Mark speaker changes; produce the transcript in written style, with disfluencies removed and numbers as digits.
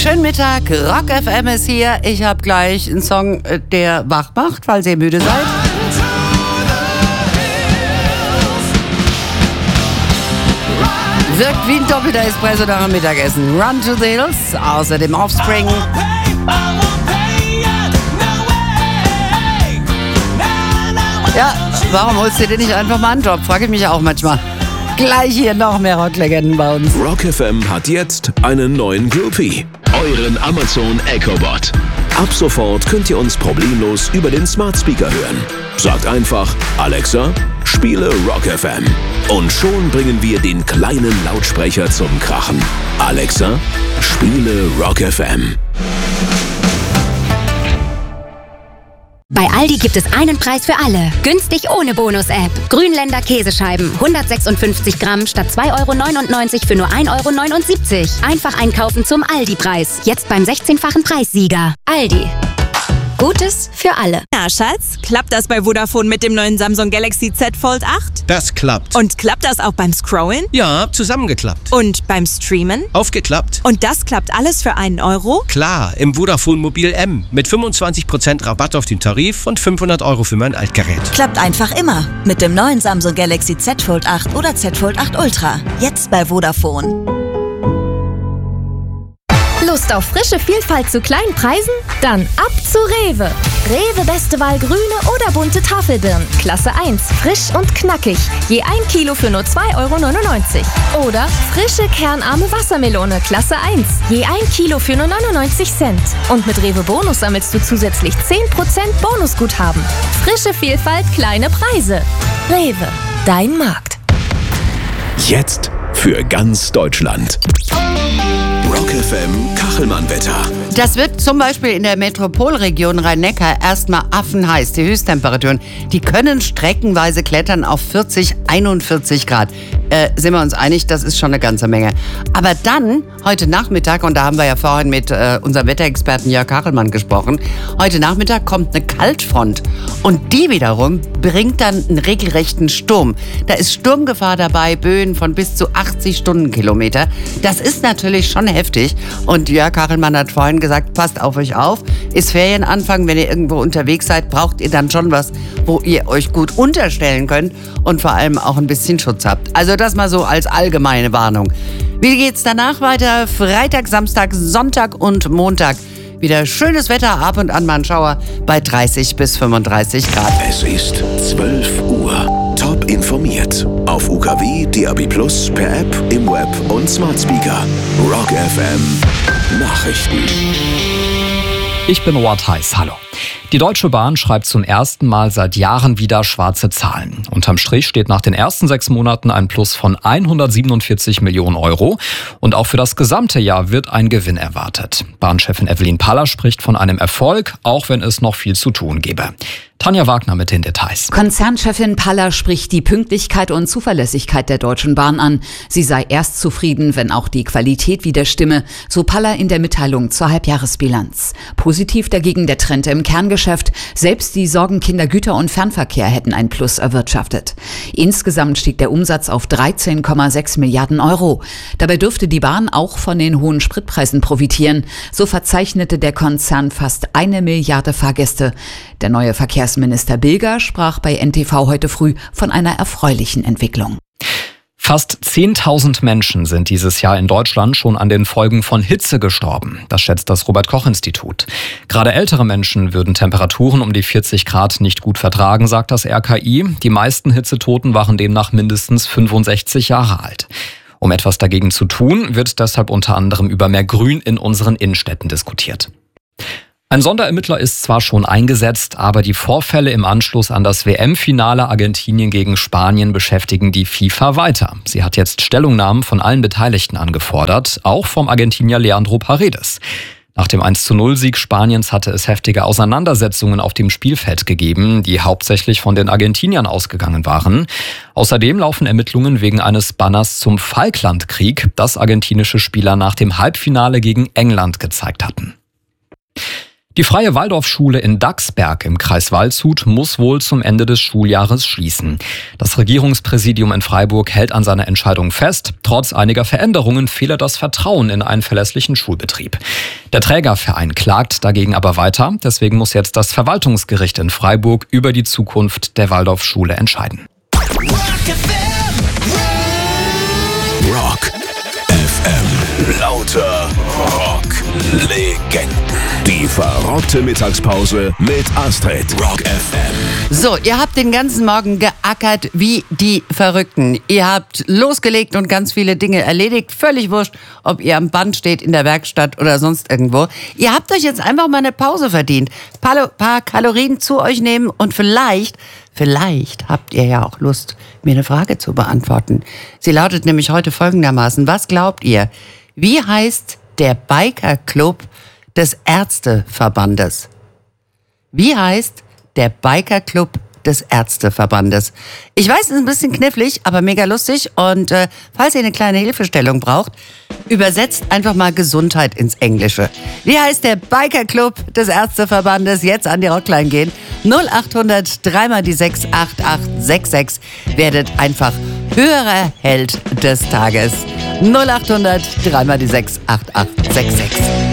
Speaker 1: Schönen Mittag, Rock FM ist hier. Ich habe gleich einen Song, der wach macht, falls ihr müde seid. Wirkt wie ein doppelter Espresso nach dem Mittagessen. Run to the Hills, außerdem Offspring. Ja, warum holst du dir nicht einfach mal einen Job? Frage ich mich auch manchmal. Gleich hier noch mehr Rocklegenden bei uns.
Speaker 2: Rock FM hat jetzt einen neuen Groupie. Euren Amazon Echobot. Ab sofort könnt ihr uns problemlos über den Smart Speaker hören. Sagt einfach, Alexa, spiele Rock FM. Und schon bringen wir den kleinen Lautsprecher zum Krachen. Alexa, spiele Rock FM.
Speaker 3: Bei Aldi gibt es einen Preis für alle. Günstig ohne Bonus-App. Grünländer Käsescheiben. 156 Gramm statt 2,99 € für nur 1,79 €. Einfach einkaufen zum Aldi-Preis. Jetzt beim 16-fachen Preissieger. Aldi. Gutes für alle.
Speaker 4: Na, Schatz, klappt das bei Vodafone mit dem neuen Samsung Galaxy Z Fold 8?
Speaker 5: Das klappt.
Speaker 4: Und klappt das auch beim Scrollen?
Speaker 5: Ja, zusammengeklappt.
Speaker 4: Und beim Streamen?
Speaker 5: Aufgeklappt.
Speaker 4: Und das klappt alles für 1 €?
Speaker 5: Klar, im Vodafone Mobil M. Mit 25% Rabatt auf den Tarif und 500 € für mein Altgerät.
Speaker 6: Klappt einfach immer. Mit dem neuen Samsung Galaxy Z Fold 8 oder Z Fold 8 Ultra. Jetzt bei Vodafone.
Speaker 7: Lust auf frische Vielfalt zu kleinen Preisen? Dann ab zu Rewe. Rewe beste Wahl grüne oder bunte Tafelbirnen. Klasse 1, frisch und knackig. Je 1 Kilo für nur 2,99 €. Oder frische kernarme Wassermelone, Klasse 1. Je 1 Kilo für nur 99 Cent. Und mit Rewe Bonus sammelst du zusätzlich 10% Bonusguthaben. Frische Vielfalt, kleine Preise. Rewe, dein Markt.
Speaker 2: Jetzt für ganz Deutschland. Rock FM Kachelmann-Wetter.
Speaker 1: Das wird zum Beispiel in der Metropolregion Rhein-Neckar erstmal affenheiß. Die Höchsttemperaturen, die können streckenweise klettern auf 40, 41 Grad. Sind wir uns einig, das ist schon eine ganze Menge. Aber dann, heute Nachmittag, und da haben wir ja vorhin mit unserem Wetterexperten Jörg Kachelmann gesprochen, heute Nachmittag kommt eine Kaltfront und die wiederum bringt dann einen regelrechten Sturm. Da ist Sturmgefahr dabei, Böen von bis zu 80 Stundenkilometer. Das ist natürlich schon heftig und Jörg Kachelmann hat vorhin gesagt, passt auf euch auf, ist Ferienanfang, wenn ihr irgendwo unterwegs seid, braucht ihr dann schon was, wo ihr euch gut unterstellen könnt und vor allem auch ein bisschen Schutz habt. Also das mal so als allgemeine Warnung. Wie geht's danach weiter? Freitag, Samstag, Sonntag und Montag. Wieder schönes Wetter, ab und an mal ein Schauer bei 30 bis 35 Grad.
Speaker 2: Es ist 12 Uhr. Top informiert. Auf UKW, DAB+, per App, im Web und Smart Speaker. Rock FM Nachrichten.
Speaker 8: Ich bin Robert Heiß, hallo. Die Deutsche Bahn schreibt zum ersten Mal seit Jahren wieder schwarze Zahlen. Unterm Strich steht nach den ersten 6 Monaten ein Plus von 147 Millionen €. Und auch für das gesamte Jahr wird ein Gewinn erwartet. Bahnchefin Evelyn Paller spricht von einem Erfolg, auch wenn es noch viel zu tun gäbe. Tanja Wagner mit den Details.
Speaker 9: Konzernchefin Paller spricht die Pünktlichkeit und Zuverlässigkeit der Deutschen Bahn an. Sie sei erst zufrieden, wenn auch die Qualität wieder stimme, so Paller in der Mitteilung zur Halbjahresbilanz. Positiv dagegen der Trend im Kerngeschäft. Selbst die Sorgenkinder Güter- und Fernverkehr hätten ein Plus erwirtschaftet. Insgesamt stieg der Umsatz auf 13,6 Milliarden €. Dabei dürfte die Bahn auch von den hohen Spritpreisen profitieren. So verzeichnete der Konzern fast 1 Milliarde Fahrgäste. Der neue Verkehrsminister Bilger sprach bei NTV heute früh von einer erfreulichen Entwicklung.
Speaker 8: Fast 10.000 Menschen sind dieses Jahr in Deutschland schon an den Folgen von Hitze gestorben. Das schätzt das Robert-Koch-Institut. Gerade ältere Menschen würden Temperaturen um die 40 Grad nicht gut vertragen, sagt das RKI. Die meisten Hitzetoten waren demnach mindestens 65 Jahre alt. Um etwas dagegen zu tun, wird deshalb unter anderem über mehr Grün in unseren Innenstädten diskutiert. Ein Sonderermittler ist zwar schon eingesetzt, aber die Vorfälle im Anschluss an das WM-Finale Argentinien gegen Spanien beschäftigen die FIFA weiter. Sie hat jetzt Stellungnahmen von allen Beteiligten angefordert, auch vom Argentinier Leandro Paredes. Nach dem 1:0-Sieg Spaniens hatte es heftige Auseinandersetzungen auf dem Spielfeld gegeben, die hauptsächlich von den Argentiniern ausgegangen waren. Außerdem laufen Ermittlungen wegen eines Banners zum Falklandkrieg, das argentinische Spieler nach dem Halbfinale gegen England gezeigt hatten. Die Freie Waldorfschule in Dachsberg im Kreis Waldshut muss wohl zum Ende des Schuljahres schließen. Das Regierungspräsidium in Freiburg hält an seiner Entscheidung fest. Trotz einiger Veränderungen fehle das Vertrauen in einen verlässlichen Schulbetrieb. Der Trägerverein klagt dagegen aber weiter. Deswegen muss jetzt das Verwaltungsgericht in Freiburg über die Zukunft der Waldorfschule entscheiden.
Speaker 2: Rock FM. Lauter Rock-Legenden. Die verrockte Mittagspause mit Astrid. Rock FM.
Speaker 1: So, ihr habt den ganzen Morgen geackert wie die Verrückten. Ihr habt losgelegt und ganz viele Dinge erledigt. Völlig wurscht, ob ihr am Band steht, in der Werkstatt oder sonst irgendwo. Ihr habt euch jetzt einfach mal eine Pause verdient. Paar Kalorien zu euch nehmen und vielleicht habt ihr ja auch Lust, mir eine Frage zu beantworten. Sie lautet nämlich heute folgendermaßen. Was glaubt ihr? Wie heißt der Biker-Club des Ärzteverbandes? Wie heißt der Biker-Club des Ärzteverbandes? Ich weiß, es ist ein bisschen knifflig, aber mega lustig. Und falls ihr eine kleine Hilfestellung braucht, übersetzt einfach mal Gesundheit ins Englische. Wie heißt der Biker-Club des Ärzteverbandes? Jetzt an die Rockline gehen. 0800 3 die 6 8866. Werdet einfach höherer Held des Tages. 0800 3 die 6 8866.